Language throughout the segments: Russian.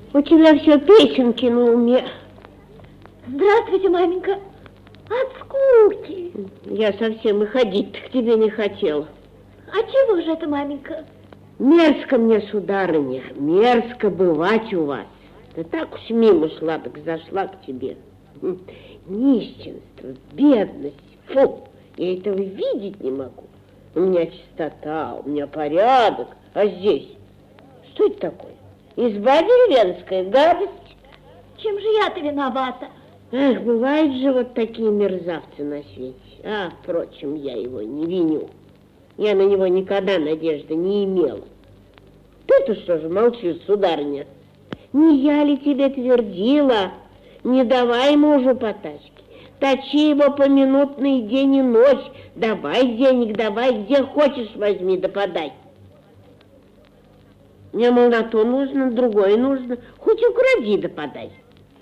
У тебя все песенки на уме. Здравствуйте, маменька. От скуки. Я совсем и ходить-то к тебе не хотела. А чего же это, маменька? Мерзко мне, сударыня, мерзко бывать у вас. Ты так уж мимо шла, так зашла к тебе. Нищенство, бедность, фу, я этого видеть не могу. У меня чистота, у меня порядок, а здесь что это такое? Изба деревенская, гадость. Чем же я-то виновата? Эх, бывают же вот такие мерзавцы на свете. А, впрочем, я его не виню. Я на него никогда надежды не имела. Ты-то что же молчишь, сударыня? Не я ли тебе твердила? Не давай мужу по тачке. Точи его поминутно и день и ночь. Давай денег, давай, где хочешь возьми, да подай. Мне, мол, на то нужно, другое нужно. Хоть укради, да подай.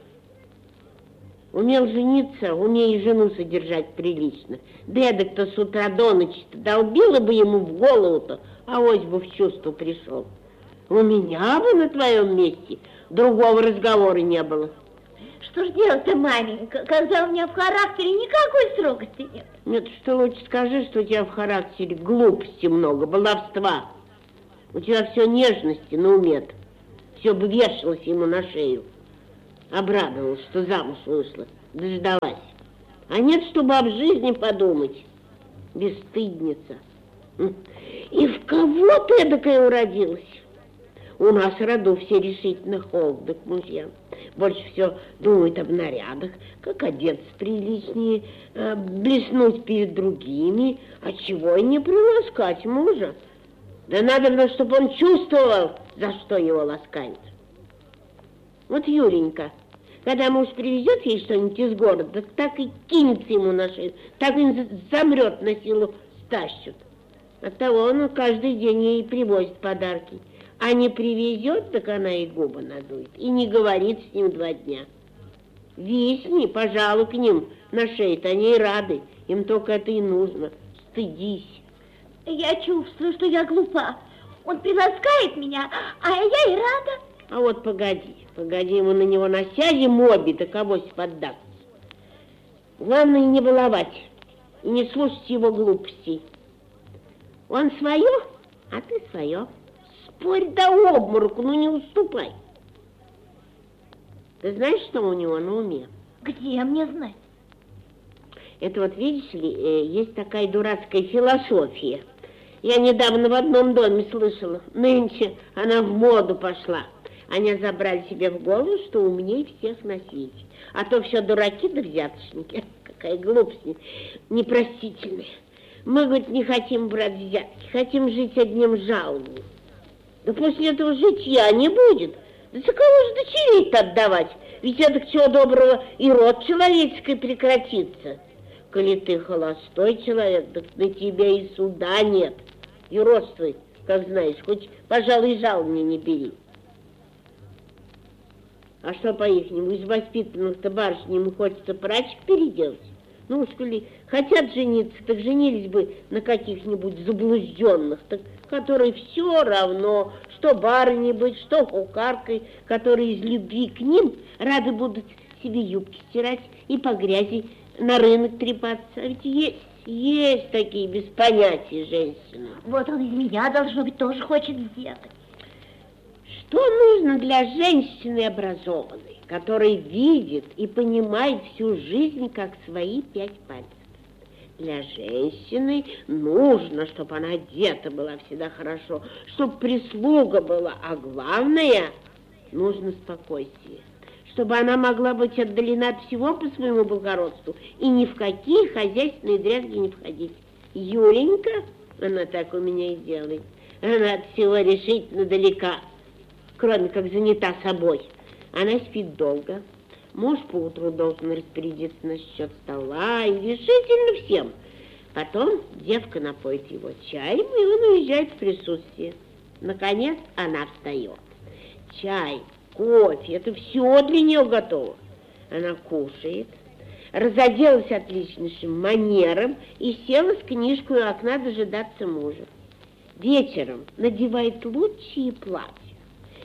Умел жениться, умей жену содержать прилично. Дедок-то с утра до ночи-то долбила бы ему в голову-то, а ось бы в чувство пришел. У меня бы на твоем месте другого разговора не было. Что ж делать-то, маменька, когда у меня в характере никакой строгости нет? Нет, что лучше скажи, что у тебя в характере глупости много, баловства. У тебя все нежности на уме-то. Все бы вешалось ему на шею. Обрадовалась, что замуж вышла, дождалась. А нет, чтобы об жизни подумать. Бесстыдница. И в кого ты эдакая уродилась? У нас в роду все решительно холодны к мужьям. Больше все думают об нарядах, как одеться приличнее, блеснуть перед другими, а чего и не приласкать мужа. Да надо, чтобы он чувствовал, за что его ласкают. Вот Юренька, когда муж привезет ей что-нибудь из города, так и кинется ему на шею, так и замрет, на силу стащут. Оттого он каждый день ей привозит подарки. А не привезет, так она и губы надует, и не говорит с ним 2 дня. Висни, пожалуй, к ним на шею-то, они и рады, им только это и нужно. Стыдись. Я чувствую, что я глупа. Он приласкает меня, а я и рада. А вот погоди, ему на него насядем обе, так авось поддастся. Главное не баловать и не слушать его глупостей. Он свое, а ты свое. Спорь до обмороку, ну не уступай. Ты знаешь, что у него на уме? Где мне знать? Это вот, видишь ли, есть такая дурацкая философия. Я недавно в одном доме слышала, нынче она в моду пошла. Они забрали себе в голову, что умнее всех на свете. А то все дураки да взяточники. Какая глупость непростительная. Мы, говорит, не хотим брать взятки, хотим жить одним жалованием. Да после этого житья не будет. Да за кого же дочерей-то отдавать? Ведь это к чего доброго и род человеческий прекратится. Коли ты холостой человек, так на тебя и суда нет. И родствуй, как знаешь, хоть, пожалуй, жалования не бери. А что по-ихнему, из воспитанных-то барышням хочется прачек переделать? Ну уж коли хотят жениться, так женились бы на каких-нибудь заблужденных, так, которые все равно, что барыней быть, что кухаркой, которые из любви к ним рады будут себе юбки стирать и по грязи на рынок трепаться. А ведь есть такие без понятия женщины. Вот он из меня, должно быть, тоже хочет сделать. Что нужно для женщины образованной, которая видит и понимает всю жизнь как свои 5 пальцев? Для женщины нужно, чтобы она одета была всегда хорошо, чтобы прислуга была, а главное, нужно спокойствие, чтобы она могла быть отдалена от всего по своему благородству и ни в какие хозяйственные дрязги не входить. Юленька, она так у меня и делает, она от всего решительно далека, кроме как занята собой. Она спит долго. Муж поутру должен распорядиться насчет стола и решительно всем. Потом девка напоит его чаем, и он уезжает в присутствие. Наконец она встает. Чай, кофе, это все для нее готово. Она кушает, разоделась отличнейшим манером и села с книжкой у окна дожидаться мужа. Вечером надевает лучшие платья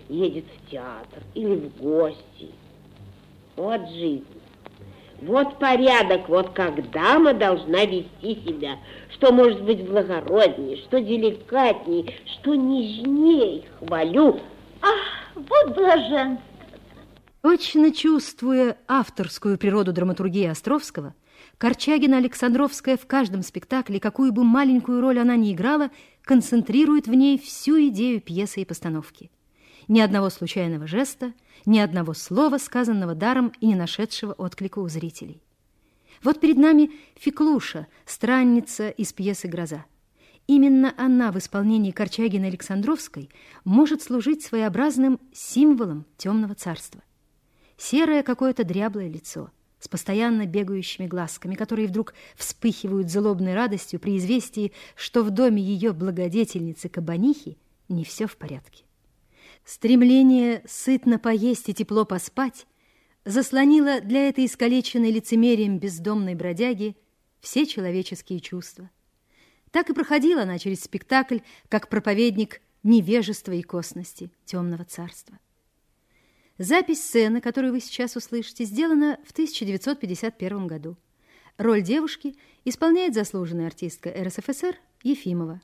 едет в театр или в гости. Вот жизнь. Вот порядок, вот как дама должна вести себя, что может быть благороднее, что деликатнее, что нежней. Хвалю. Ах, вот блаженство. Точно чувствуя авторскую природу драматургии Островского, Корчагина-Александровская в каждом спектакле, какую бы маленькую роль она ни играла, концентрирует в ней всю идею пьесы и постановки. Ни одного случайного жеста, ни одного слова, сказанного даром и не нашедшего отклика у зрителей. Вот перед нами Феклуша, странница из пьесы «Гроза». Именно она в исполнении Корчагиной-Александровской может служить своеобразным символом темного царства. Серое какое-то дряблое лицо с постоянно бегающими глазками, которые вдруг вспыхивают злобной радостью при известии, что в доме ее благодетельницы Кабанихи не все в порядке. Стремление сытно поесть и тепло поспать заслонило для этой искалеченной лицемерием бездомной бродяги все человеческие чувства. Так и проходила она через спектакль, как проповедник невежества и косности темного царства. Запись сцены, которую вы сейчас услышите, сделана в 1951 году. Роль девушки исполняет заслуженная артистка РСФСР Ефимова.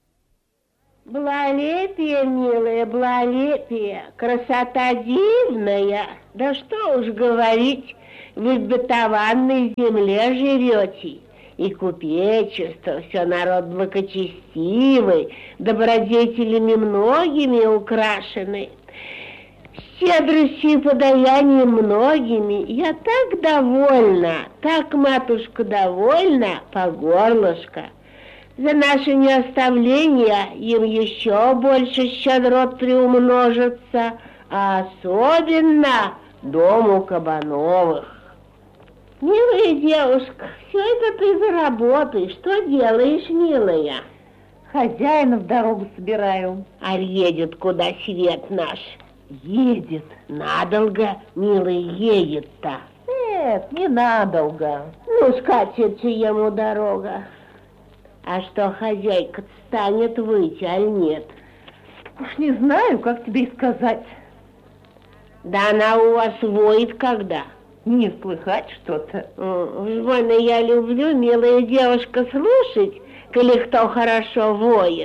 Благолепие, милая, благолепие, красота дивная. Да что уж говорить, вы в бытованной земле живете. И купечество, все народ благочестивый, добродетелями многими украшены. Щедростью и подаянием многими. Я так довольна, так, матушка, довольна по горлышко. За наше неоставление им еще больше щедрот приумножится, а особенно дому Кабановых. Милая девушка, все это ты заработаешь. Что делаешь, милая? Хозяина в дорогу собираю. А едет куда свет наш? Едет. Надолго, милая, едет-то. Нет, не надолго. Ну, скатится ему дорога. А что, хозяйка станет выйти, аль нет? Уж не знаю, как тебе и сказать. Да она у вас воет когда? Не слыхать что-то. Вольно я люблю, милая девушка, слушать, коли кто хорошо воет.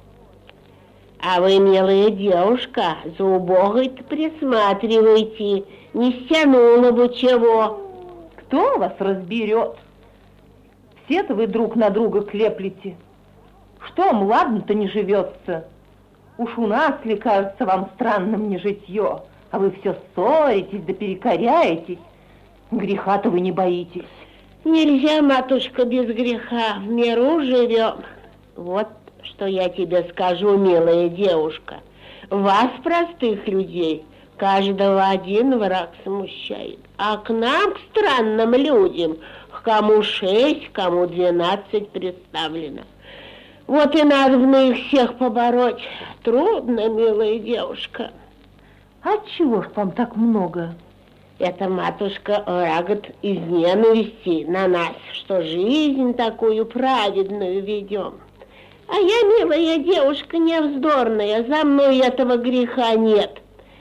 А вы, милая девушка, за убогой-то присматривайте, не стянула бы чего. Кто вас разберет? Все-то вы друг на друга клеплете. Что вам ладно-то не живется? Уж у нас ли кажется вам странным не житье, а вы все ссоритесь да перекоряетесь. Греха-то вы не боитесь. Нельзя, матушка, без греха, в миру живем. Вот что я тебе скажу, милая девушка. Вас, простых людей, каждого один враг смущает. А к нам, к странным людям, к кому 6, кому 12 представлено. Вот и надо их всех побороть. Трудно, милая девушка. А чего ж вам так много? Это, матушка, рагот из ненависти на нас, что жизнь такую праведную ведем. А я, милая девушка, невздорная, за мной этого греха нет.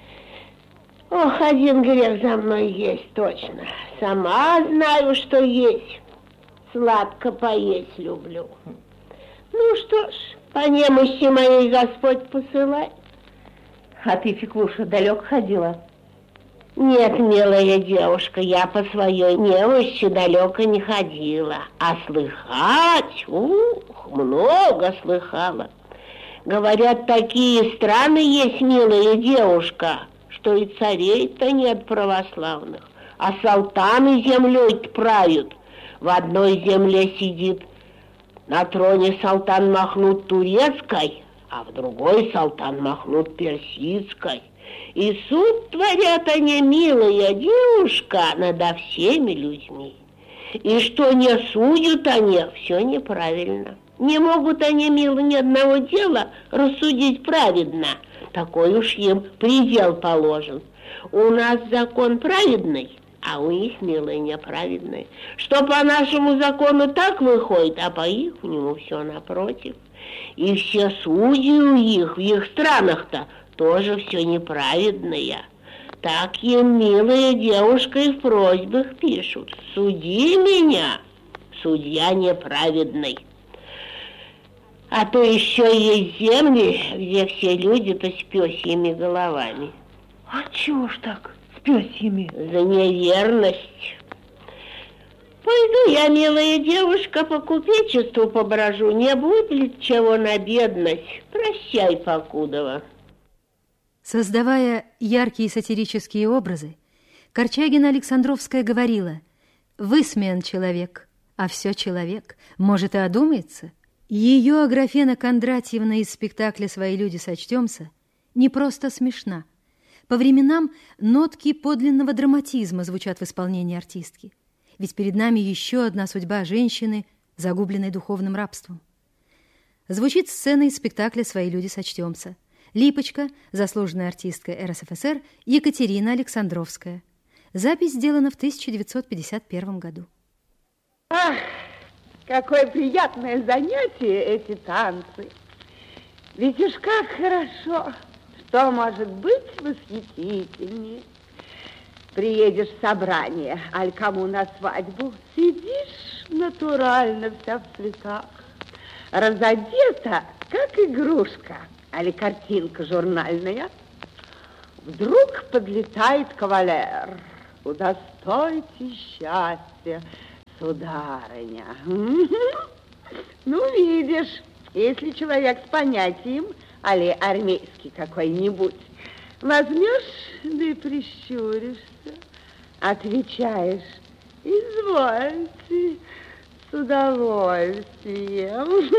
Ох, один грех за мной есть точно. Сама знаю, что есть. Сладко поесть люблю. Ну что ж, по немощи моей Господь посылай. А ты, Феклуша, далеко ходила? Нет, милая девушка, я по своей немощи далеко не ходила. А слыхать, много слыхала. Говорят, такие страны есть, милая девушка, что и царей-то нет православных, а султаны землей-то правят. В одной земле сидит на троне султан Махмуд турецкой, а в другой султан Махмуд персидской. И суд творят они, милая девушка, надо всеми людьми. И что не судят они, все неправильно. Не могут они, мило, ни одного дела рассудить праведно. Такой уж им предел положен. У нас закон праведный, а у них, милые, неправедный. Что по нашему закону так выходит, а по ихнему все напротив. И все судьи у них, в их странах-то, тоже все неправедное. Так им, милая девушка, и в просьбах пишут. Суди меня, судья неправедный. А то еще есть земли, где все люди-то с пёсьими головами. А чего ж так с пёсьими? За неверность. Пойду я, милая девушка, по купечеству поброжу, не будет чего на бедность. Прощай, Покудова. Создавая яркие сатирические образы, Корчагина Александровская говорила: «Высмеян человек, а все человек, может, и одумается». Ее Аграфена Кондратьевна из спектакля «Свои люди, сочтемся» не просто смешна. По временам нотки подлинного драматизма звучат в исполнении артистки. Ведь перед нами еще одна судьба женщины, загубленной духовным рабством. Звучит сцена из спектакля «Свои люди, сочтемся». Липочка, заслуженная артистка РСФСР Екатерина Александровская. Запись сделана в 1951 году. Ах, какое приятное занятие эти танцы. Ведь уж как хорошо, что может быть восхитительнее. Приедешь в собрание, аль кому на свадьбу, сидишь натурально вся в цветах, разодета, как игрушка, али картинка журнальная. Вдруг подлетает кавалер. Удостойте счастья, сударыня. Ну, видишь, если человек с понятием, али армейский какой-нибудь, возьмешь, да и прищуришься, отвечаешь: извольте, с удовольствием.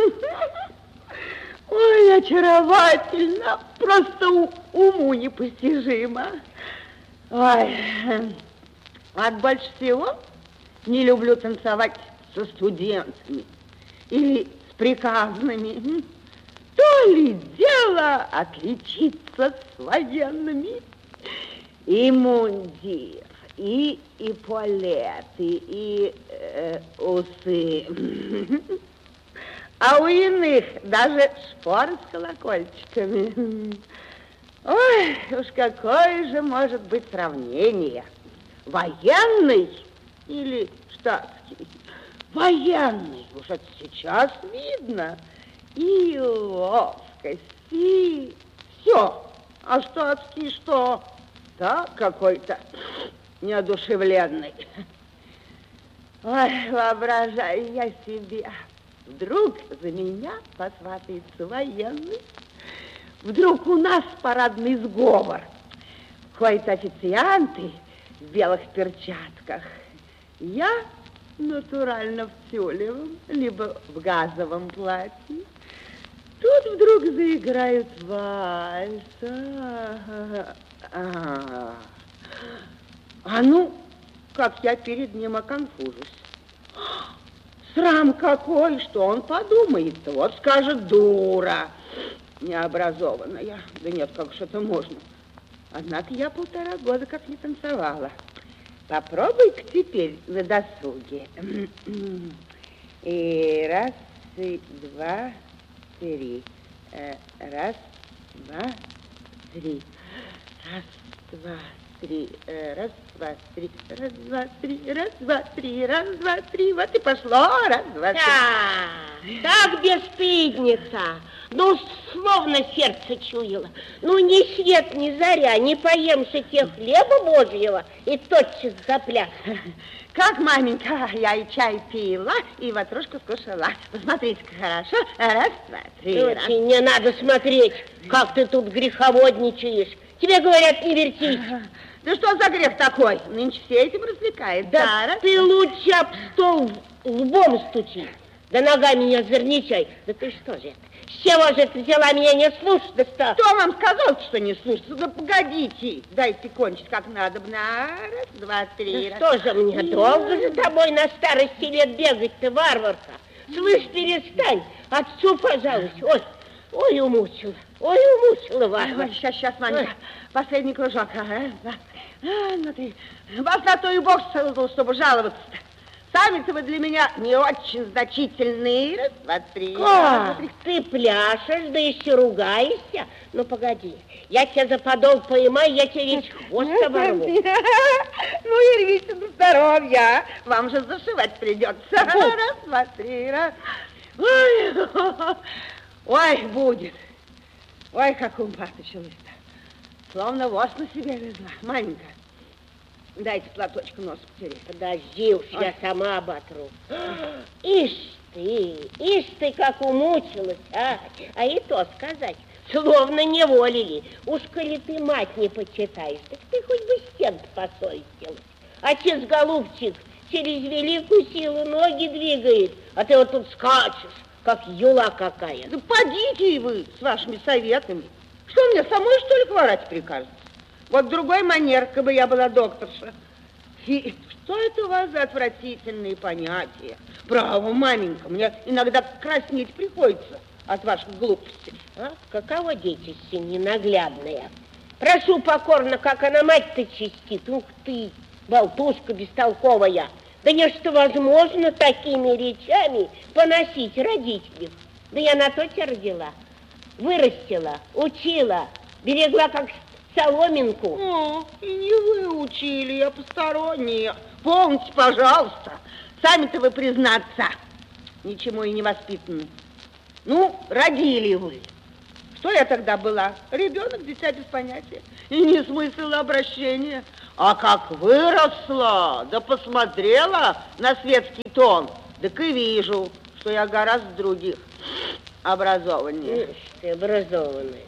Ой, очаровательно, просто уму непостижимо. Ой, а больше всего не люблю танцевать со студентами или с приказными. То ли дело отличиться с военными. И мундир, и эполеты, и усы. А у иных даже шпоры с колокольчиками. Ой, уж какое же может быть сравнение? Военный или штатский? Военный, уж это сейчас видно. И ловкость, и все. А штатский что? Так, какой-то неодушевленный. Ой, воображаю я себе. Вдруг за меня посватается военный. Вдруг у нас парадный сговор. Ходят официанты в белых перчатках. Я натурально в тюлевом, либо в газовом платье. Тут вдруг заиграют вальс. А ну, как я перед ним оконфужусь. Срам какой, что он подумает. Вот скажет: дура необразованная. Да нет, как же это можно? Однако я 1,5 года как не танцевала. Попробуй-ка теперь на досуге. И раз, и два, три. Раз, два, три. Раз, два, три. Раз, два, три. Раз, два, три. Раз, два, три. Раз, два, три. Вот и пошло. Раз, два, три. Так, бесстыдница. Ну, словно сердце чуяло. Ну, ни свет, ни заря, не поемся тех хлеба Божьего и тотчас запляс. Как, маменька, я и чай пила, и ватрушку скушала. Посмотрите-ка хорошо. Раз, два, три. Очень не надо смотреть, как ты тут греховодничаешь. Тебе говорят, не вертись. Да что за грех такой? Нынче все этим развлекает. Да ты лучше об стол лбом стучи. Да ногами не озорничай. Да ты что же это? С чего же ты взяла меня не слушаться-то? Кто вам сказал, что не слушаться? Да погодите, дайте кончить как надо. Раз, два, три. Да что же мне, долго за тобой на старости лет бегать-то, варварка? Слышь, перестань, отцу пожалуйста. Ой, умучила, варварка. Сейчас, Манька, последний кружок. Раз, два. Ну ты, вас на то и Бог создал, чтобы жаловаться-то. Сами-то вы для меня не очень значительные. Раз, два, три. Как? Ты пляшешь, да еще ругаешься? Ну, погоди, я тебя за подол поймаю, я тебе весь хвост оборву. Ну и рвите на здоровье. Вам же зашивать придется. Раз, два, три, раз. Ой, будет. Ой, как умпаточилась-то. Словно воз на себе везла. Маменька, дайте платочку нос потереть. Подожди уж, я сама оботру. Ишь ты, как умучилась, а? А и то сказать, словно неволили. Уж коли ты мать не почитаешь, так ты хоть бы стен-то посовестилась. Отец голубчик через великую силу ноги двигает, а ты вот тут скачешь, как юла какая. Да подите и вы с вашими советами. Что мне самой, что ли, хворать прикажется? Вот другой манер, как бы я была докторша. И что это у вас за отвратительные понятия? Право, маменька, мне иногда краснеть приходится от ваших глупостей. А? Каково детище ненаглядное. Прошу покорно, как она мать-то чистит. Ух ты, болтушка бестолковая. Да не что возможно такими речами поносить родителей. Да я на то тебя родила. Вырастила, учила, берегла как соломинку. О, и не вы учили, а посторонние. Помните, пожалуйста, сами-то вы, признаться, ничему и не воспитаны. Ну, родили вы. Что я тогда была? Ребенок, дитя без понятия. И не смысл обращения. А как выросла, да посмотрела на светский тон, так и вижу, что я гораздо других образованнее. Ты образованная.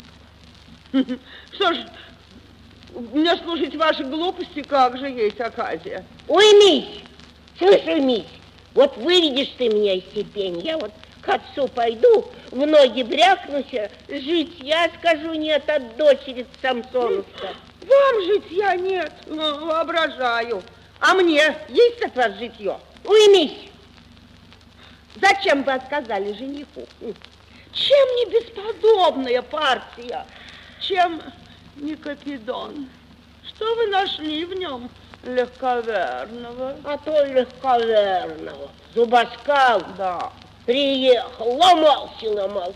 Что ж, мне слушать ваши глупости, как же есть оказия. Уймись, слышь, уймись. Вот выведешь ты меня из терпения, я вот к отцу пойду, в ноги брякнусь, жить я скажу нет от дочери Самсоновска. Вам житья нет, воображаю. А мне есть от вас житье? Уймись. Зачем вы отказали жениху? Чем не бесподобная партия? Чем не Капидон? Что вы нашли в нем легковерного? А то легковерного. Зубоскал. Да. Приехал, ломался,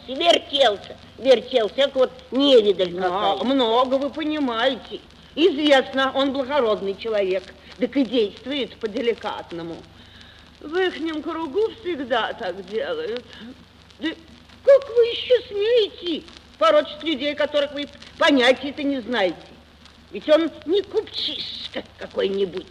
вертелся, как вот невидаль какая. Много вы понимаете. Известно, он благородный человек, так и действует по-деликатному. В ихнем кругу всегда так делают. Да как вы еще смеете порочить людей, которых вы понятия-то не знаете? Ведь он не купчишка какой-нибудь.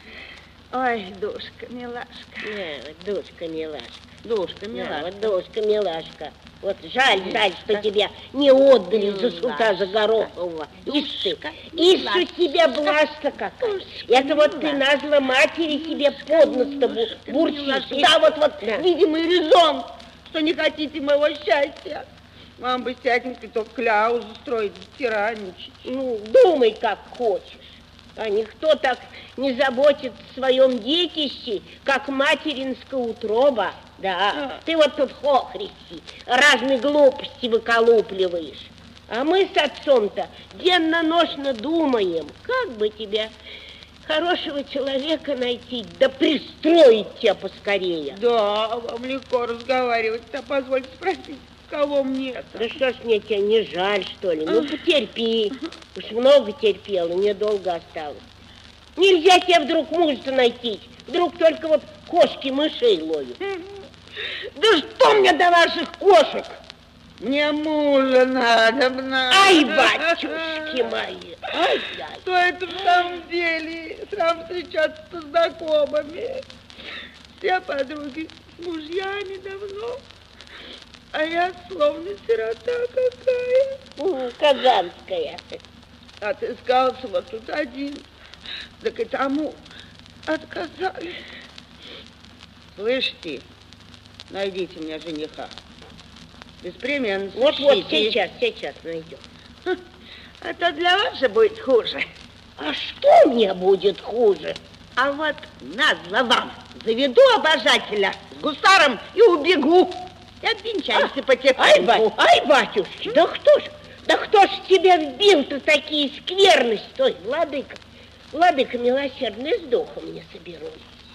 Ой, душка, милашка. Душка, милашка. Душка, милашка. Вот душка, милашка. Вот жаль, что тебя не отдали за сута Загорохового. Ишь ты, у себя блажь-то какая. Это вот ты назло матери себе под нос-то бурчишь. Да, вот, видимый резон, что не хотите моего счастья. Вам бы сяденькой только кляузу строить, тиранничать. Ну, думай, как хочешь. А никто так не заботится о своем детище, как материнская утроба. Да, ты вот тут хохрести, разные глупости выколупливаешь. А мы с отцом-то денно-ношно думаем, как бы тебе хорошего человека найти, да пристроить тебя поскорее. Да, вам легко разговаривать, а позвольте спросить, кого мне-то? Да что ж мне тебя не жаль, что ли? Ну, потерпи. Уж много терпела, недолго осталось. Нельзя тебе вдруг мужа-то найти. Вдруг только вот кошки мышей ловят. Да что мне до ваших кошек? Мне мужа надо. Ай, батюшки мои! Ай, ай. Что это в самом деле? Сразу встречаться со знакомыми. Все подруги с мужьями давно. А я словно сирота какая. Казанская. Отыскался вот тут один. Так и тому отказались. Слышите, найдите мне жениха. Беспременно. Вот, сейчас найдем. Это для вас же будет хуже. А что мне будет хуже? А вот назло вам заведу обожателя с гусаром и убегу. И обвенчаемся потихоньку. Ай, батюшки, да кто ж тебя вбил-то такие скверности? Стой, владыка милосердный, с духом не соберусь.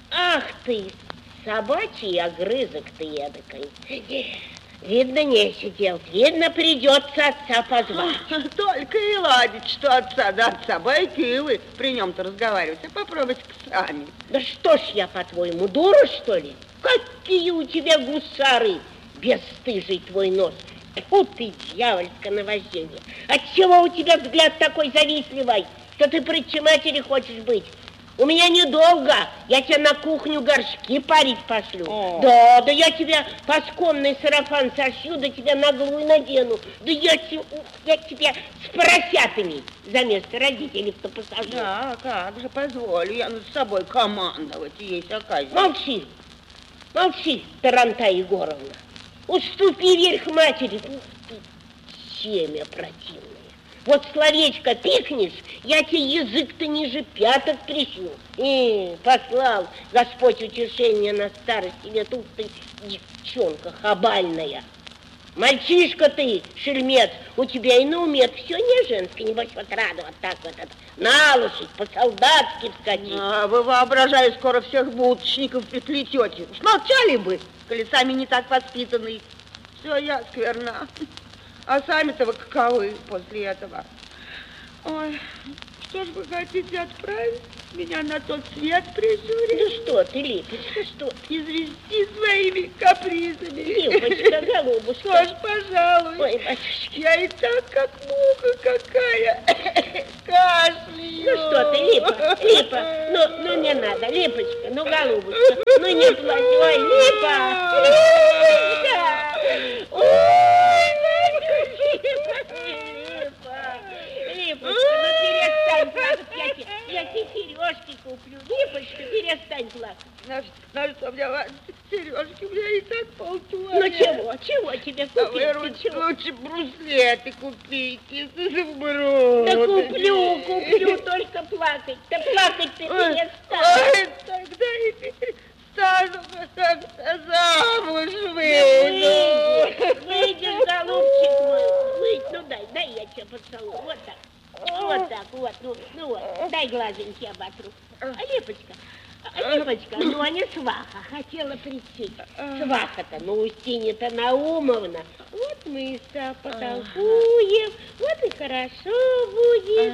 Ах ты, собачий огрызок ты эдакой. Видно, не сидел. Видно, придется отца позвать. Только и ладить, что отца да отца. Байки вы при нем-то разговаривать. А попробуйте-ка сами. Да что ж я, по-твоему, дура, что ли? Какие у тебя гусары, бесстыжий твой нос. Фу ты, дьявольское наваждение. Отчего у тебя взгляд такой завистливый, что ты притче матери хочешь быть? У меня недолго, я тебя на кухню горшки парить пошлю. Да я тебя пасконный сарафан сошью, да тебя наглую надену. Да я тебя с поросятами за место родителей-то посажу. Да, как же, позволю я над собой командовать, есть оказия. Молчи, Таранта Егоровна. Уступи верх матери. Ух ты, семя противное. Вот словечко пикнешь, я тебе язык-то ниже пяток трясу. Послал Господь утешение на старости лет. Ух ты, девчонка хабальная. Мальчишка ты, шельмец, у тебя и на уме все не женское, небось вот радовать так вот это. На лошадь, по-солдатски вскочить. А вы, воображаю, скоро всех будочников приплетете. Уж молчали бы, коли сами не так воспитанные. Все я скверна. А сами-то вы каковы после этого? Ой, что ж вы хотите отправить меня на тот свет прижурить? Да что ты, Липочка, что ты? Извести своими капризами. Липочка, голубушка. Что ж, пожалуй. Ой, батюшки. Я и так, как муха какая, кашляю. Ну что ты, Липа, ну не надо, Липочка, ну, голубушка, ну не плачь, ой, Липа. Липочка, ну перестань плакать, я тебе сережки куплю. Липочка, перестань плакать. На что мне вас сережки, у меня и так полтуалета. Ну чего тебе А вы купить? лучше бруслеты купите, сброд. Да куплю, только плакать. Да плакать ты перестань. Ой, тогда и перестану, замуж выйду. Выйдешь, голубчик мой, ну дай я тебя поцелую, вот так, ну вот, дай глазеньки оботру. Липочка, ну а не сваха, хотела прийти. Сваха-то, ну Устинья-то Наумовна, вот мы с потолкуем, вот и хорошо будет.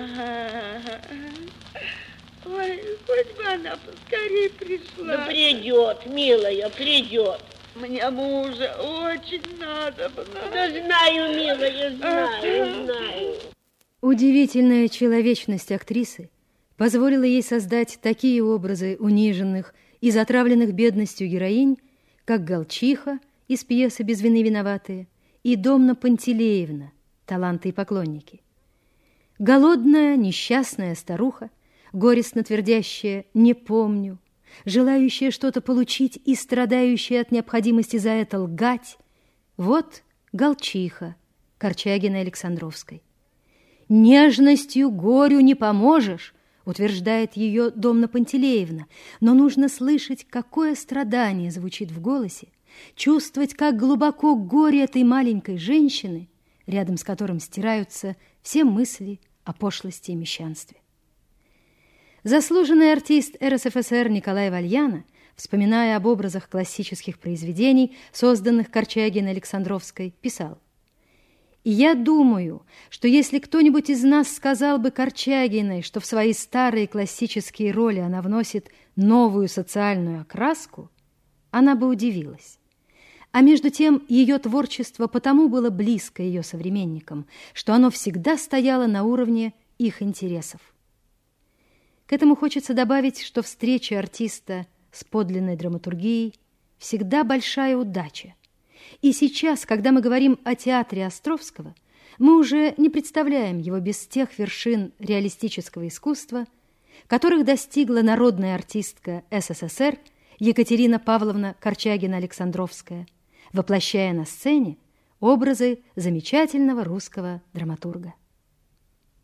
Ой, хоть бы она поскорее пришла. Да придет, милая, придет. Мне мужа очень надо. Да знаю, милая, знаю. Удивительная человечность актрисы позволила ей создать такие образы униженных и затравленных бедностью героинь, как Голчиха из пьесы «Без вины виноватые» и Домна Пантелеевна, «Таланты и поклонники». Голодная, несчастная старуха, горестно твердящая «не помню», желающая что-то получить и страдающая от необходимости за это лгать, вот Голчиха Корчагиной Александровской. «Нежностью горю не поможешь», утверждает ее Домна Пантелеевна, но нужно слышать, какое страдание звучит в голосе, чувствовать, как глубоко горе этой маленькой женщины, рядом с которым стираются все мысли о пошлости и мещанстве. Заслуженный артист РСФСР Николай Вальяна, вспоминая об образах классических произведений, созданных Корчагиной Александровской, писал: «И я думаю, что если кто-нибудь из нас сказал бы Корчагиной, что в свои старые классические роли она вносит новую социальную окраску, она бы удивилась. А между тем ее творчество потому было близко ее современникам, что оно всегда стояло на уровне их интересов. К этому хочется добавить, что встреча артиста с подлинной драматургией всегда большая удача. И сейчас, когда мы говорим о театре Островского, мы уже не представляем его без тех вершин реалистического искусства, которых достигла народная артистка СССР Екатерина Павловна Корчагина-Александровская, воплощая на сцене образы замечательного русского драматурга.